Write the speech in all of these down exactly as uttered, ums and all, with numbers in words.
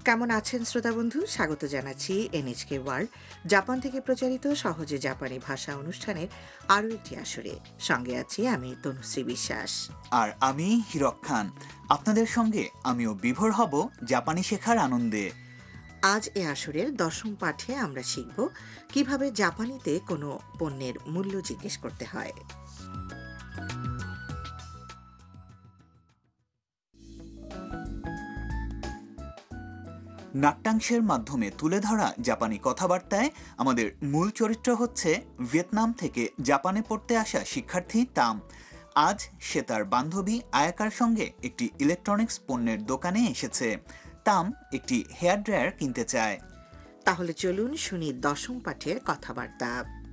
কেমন আছেন শ্রোতা বন্ধু? স্বাগত জানাচ্ছি এনএচকে ওয়ার্ল্ড জাপান থেকে প্রচারিত সহজে জাপানি ভাষা অনুষ্ঠানের আরও একটি আসরে। সঙ্গে আছি আমি তনুশ্রী বিশ্বাস। আর আমি হিরক খান। আপনাদের সঙ্গে আমিও বিভোর হব জাপানি শেখার আনন্দে। আজ এ আসরের দশম পাঠে আমরা শিখব কিভাবে জাপানিতে কোনো পণ্যের মূল্য জিজ্ঞেস করতে হয়। নাট্যাংশের মাধ্যমে তুলে ধরা জাপানি কথাবার্তায় আমাদের মূল চরিত্র হচ্ছে ভিয়েতনাম থেকে জাপানে পড়তে আসা শিক্ষার্থী তাম। আজ সে তার বান্ধবী আয়াকার সঙ্গে একটি ইলেকট্রনিক্স পণ্যের দোকানে এসেছে। তাম একটি হেয়ার ড্রায়ার কিনতে চায়। তাহলে চলুন শুনি দশম পাঠের কথাবার্তা।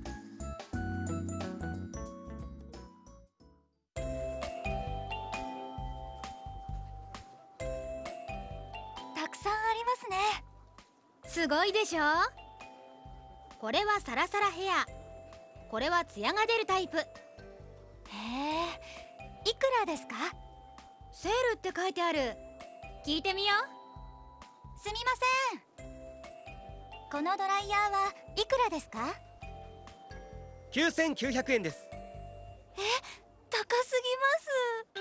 すごいでしょ。これはサラサラヘア、これはツヤが出るタイプ。へえ、いくらですか？セールって書いてある。聞いてみよう。すみません、このドライヤーはいくらですか？ きゅうせんきゅうひゃくえんです。 え、高すぎます。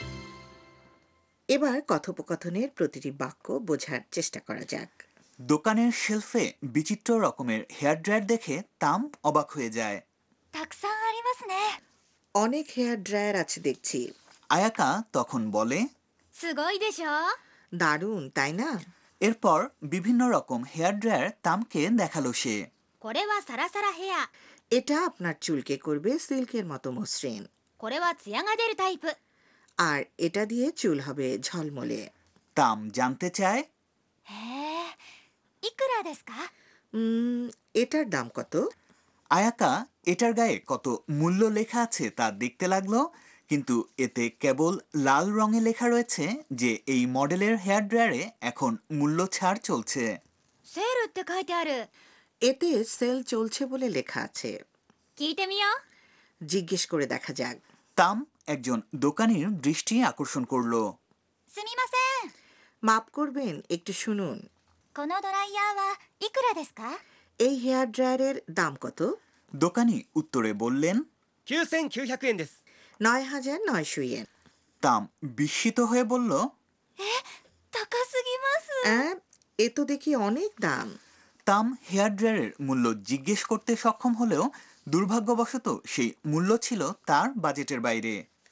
এবার কথোপকথনের প্রতিটি বাক্য বোঝার চেষ্টা করা যাক। দোকানের শেলফে বিচিত্র রকমের হেয়ার ড্রায়ার দেখে তাম অবাক হয়ে যায়। たくさんありますね。 অনেক হেয়ার ড্রায়ার আছে দেখছি। আয়াকা তখন বলে, すごいでしょ。 দারুণ, তাই না? এরপর বিভিন্ন রকম হেয়ার ড্রায়ার তামকে দেখালো সে। これはサラサラヘア、 এটা আপনার চুলকে করবে সিল্কের মতো মসৃণ, これはツヤが出るタイプ。 আর এটা দিয়ে চুল হবে ঝলমলে। তাম জানতে চায়, へえ、いくらですか？ উম, এটার দাম কত? আয়াকা এটার গায়ে কত মূল্য লেখা আছে তা দেখতে লাগলো, কিন্তু এতে কেবল লাল রঙে লেখা রয়েছে যে এই মডেলের হেয়ার ড্রায়ারে এখন মূল্য ছাড় চলছে। セールって書いてある。 এতে সেল চলছে বলে লেখা আছে। 聞いてみよう。 জিজ্ঞেস করে দেখা যাক। তাম একজন দোকানির দৃষ্টি আকর্ষণ করলো। すみません、 মাপ করবেন, একটু শুনুন। このドライヤーはいくらですか？ এই হেয়ার ড্রায়ারের দাম কত? দোকানি উত্তরে বললেন, きゅうせんきゅうひゃくえんです。 নয় হাজার নয়শো ইয়েন। তাম বিস্মিত হয়ে বলল, 高すぎます。 অ্যাঁ, এ তো দেখি অনেক দাম। তাম হেয়ার ড্রায়ারের মূল্য জিজ্ঞেস করতে সক্ষম হলেও দুর্ভাগ্যবশত সেই মূল্য ছিল তার বাজেটের বাইরে।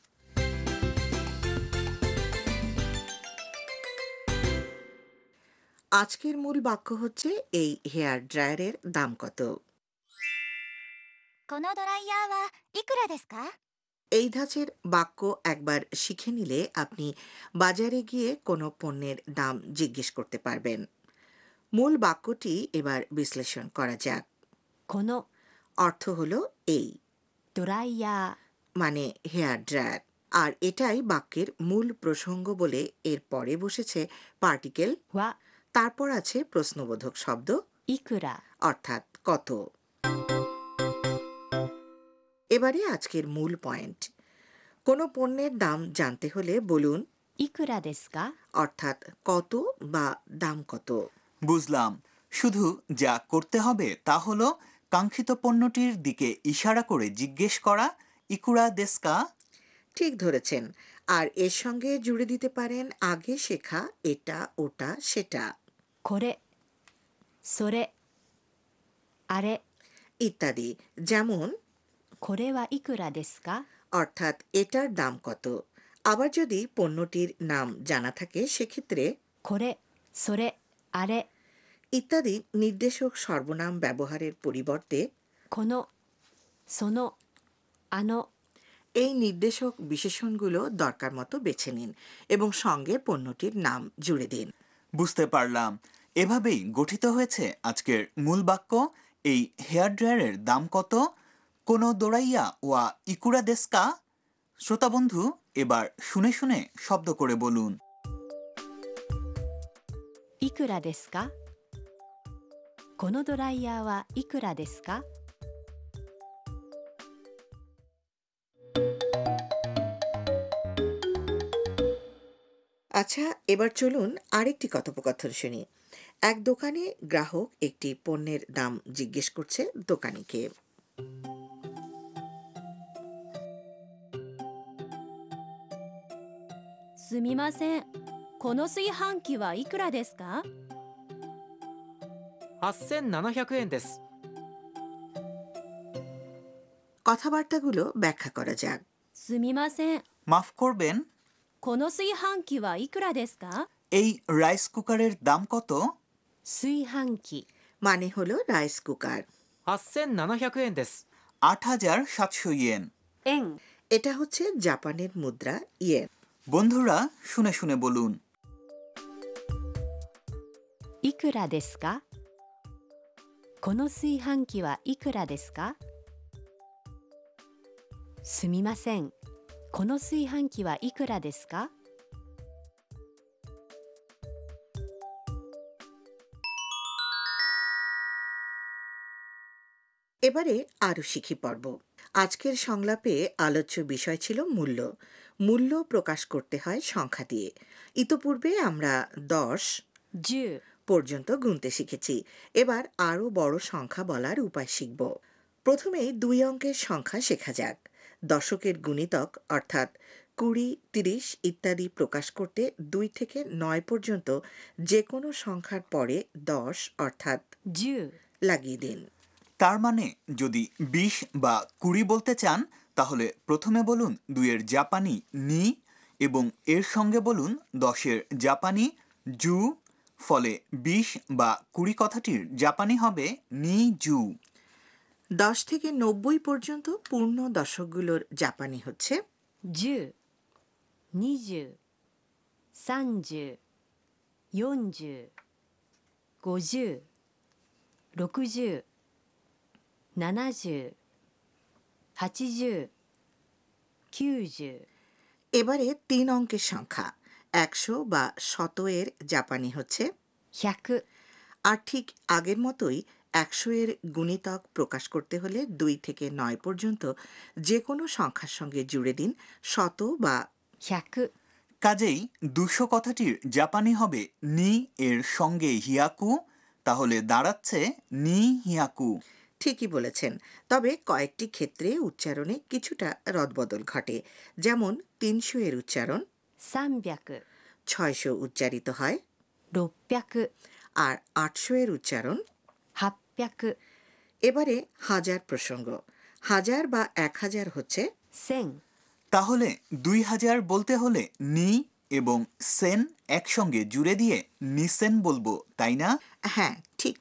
আজকের মূল বাক্য হচ্ছে এই হেয়ার ড্রায়ারের দাম কত। このドライヤーはいくらですか？ এই ধাঁচের বাক্য একবার শিখে নিলে আপনি বাজারে গিয়ে কোনো পণ্যের দাম জিজ্ঞেস করতে পারবেন। মূল বাক্যটি এবার বিশ্লেষণ করা যাক। この অর্থ হলো এই, ドライヤー মানে হেয়ার ড্রায়ার, আর এটাই বাক্যের মূল প্রসঙ্গ বলে এর পরে বসেছে পার্টিকেল, は তারপর আছে প্রশ্নবোধক শব্দ いくら。 অর্থাৎ কত। এবারে আজকের মূল পয়েন্ট। কোনো পণ্যের দাম জানতে হলে বলুন いくらですか？ অর্থাৎ কত বা দাম কত। বুঝলাম। শুধু যা করতে হবে তা হলো কাঙ্ক্ষিত পণ্যটির দিকে ইশারা করে জিজ্ঞেস করা, ইকুরা দেস্কা। ঠিক ধরেছেন। আর এর সঙ্গে জুড়ে দিতে পারেন আগে শেখা এটা, ওটা, সেটা これ、それ、あれ、 ইত্যাদি। যেমন これはいくらですか？ অর্থাৎ এটার দাম কত। আবার যদি পণ্যটির নাম জানা থাকে সেক্ষেত্রে これ、それ、あれ、 ইত্যাদি নির্দেশক সর্বনাম ব্যবহারের পরিবর্তে この、その、あの এই নির্দেশক বিশেষণগুলো দরকার মতো বেছে নিন এবং সঙ্গে পণ্যটির নাম জুড়ে দিন। বুঝতে পারলাম। এভাবেই গঠিত হয়েছে আজকের মূল বাক্য। এই হেয়ার ড্রায়ারের দাম কত? কোনো দোরাইয়া ওয়া ইকুরা দেস্কা? শ্রোতা বন্ধু, এবার শুনে শুনে শব্দ করে বলুন। いくらですか？このドライヤーはいくらですか？ আচ্ছা, এবার চলুন আরেকটি কথোপকথন শুনি। এক দোকানে গ্রাহক একটি পণ্যের দাম জিজ্ঞেস করছে দোকানিকে। すみません。この炊飯器はいくらですか？ はっせんななひゃくえんです。 কথাবার্তাগুলো ব্যাখ্যা করা যাক। すみません。 মাফ করবেন, この炊飯器はいくらですか？ এই রাইস কুকারের দাম কত? 炊飯器 মানে হলো রাইস কুকার। はっせんななひゃくえんです。 আট হাজার সাতশো ইয়েন। 円 এটা হচ্ছে জাপানের মুদ্রা ইয়েন। বন্ধুরা শুনে শুনে বলুন। いくらですか？この炊飯器はいくらですか？すみません。この炊飯器はいくらですか？ এবারে আরও শিখি পর্ব। আজকের সংলাপে আলোচ্য বিষয় ছিল মূল্য। মূল্য প্রকাশ করতে হয় সংখ্যা দিয়ে। ইতোপূর্বে আমরা দশ じゅう পর্যন্ত গুনতে শিখেছি। এবার আরও বড় সংখ্যা বলার উপায় শিখব। প্রথমেই দুই অঙ্কের সংখ্যা শেখা যাক। দশকের গুণিতক অর্থাৎ কুড়ি, তিরিশ ইত্যাদি প্রকাশ করতে দুই থেকে নয় পর্যন্ত যে কোনো সংখ্যার পরে দশ অর্থাৎ じゅう লাগিয়ে দিন। তার মানে যদি বিশ বা কুড়ি বলতে চান তাহলে প্রথমে বলুন দুইয়ের জাপানি নি এবং এর সঙ্গে বলুন দশের জাপানি জু। ফলে বিশ বা কুড়ি কথাটির জাপানি হবে নি জু। দশ থেকে নব্বই পর্যন্ত পূর্ণ দশকগুলোর জাপানি হচ্ছে じゅう、にじゅう、さんじゅう、よんじゅう、ごじゅう、ろくじゅう、ななじゅう、はちじゅう、きゅうじゅう、 এবারে তিন অঙ্কের সংখ্যা। একশো বা শত এর জাপানি হচ্ছে ひゃく、 আর ঠিক আগের মতোই একশো এর গুণিতক প্রকাশ করতে হলে দুই থেকে নয় পর্যন্ত যে কোনো সংখ্যার সঙ্গে জুড়ে দিন শত বা ひゃく、 কাজেই দুশো কথাটির জাপানি হবে নি এর সঙ্গে হিয়াকু। তাহলে দাঁড়াচ্ছে নি হিয়াকু। ঠিকই বলেছেন। তবে কয়েকটি ক্ষেত্রে উচ্চারণে কিছুটা রদবদল ঘটে। যেমন তিনশো এর উচ্চারণ さんびゃく、 ছয়শো উচ্চারিত হয় ろっぴゃく、 আর আটশো এর উচ্চারণ। はっぴゃく、 এবারে হাজার প্রসঙ্গ। হাজার বা এক হাজার হচ্ছে 千、 তাহলে দুই হাজার বলতে হলে নি এবং সেন একসঙ্গে জুড়ে দিয়ে নিসেন বলবো, তাই না? হ্যাঁ, ঠিক